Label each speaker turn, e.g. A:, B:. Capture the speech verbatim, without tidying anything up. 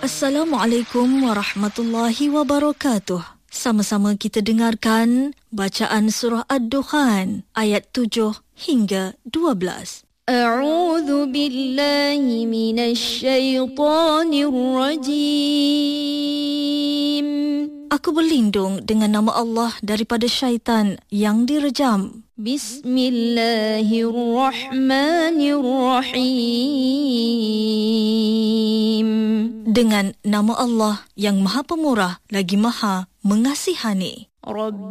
A: Assalamualaikum warahmatullahi wabarakatuh. Sama-sama kita dengarkan bacaan surah Ad-Dukhan ayat tujuh hingga dua belas.
B: A'udzu billahi minasy syaithanir rajim.
A: Aku berlindung dengan nama Allah daripada syaitan yang direjam.
B: Bismillahirrahmanirrahim.
A: Dengan nama Allah yang Maha Pemurah lagi Maha Mengasihani.
B: Rabb